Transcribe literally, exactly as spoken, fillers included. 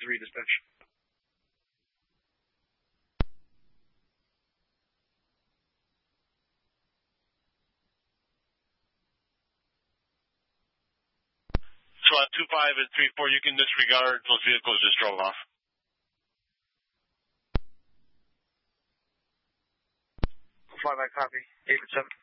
three dispatch. SWAT two five and three four, you can disregard. Those vehicles just drove off. Fly by copy. eight seven.